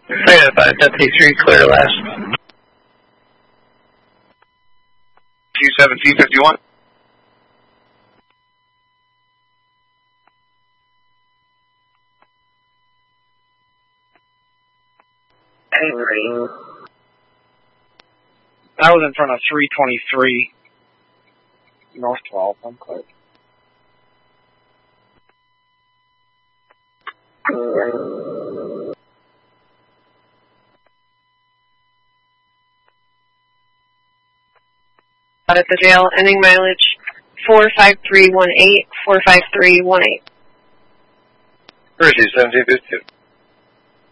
Identified, Deputy 3, clear to last. Q1751. Henry. I was in front of 323 North 12. I'm clear. Out at the jail, ending mileage 45318, 45318. Receive 1752.